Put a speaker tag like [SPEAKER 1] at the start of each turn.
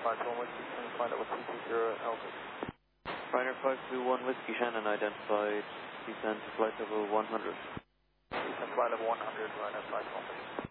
[SPEAKER 1] 521 Whiskey, flight level 220 Alpha.
[SPEAKER 2] Ryanair 521 Whiskey Shannon identified, descent to flight level 100.
[SPEAKER 1] Descent flight level 100, Ryanair 521 Whiskey.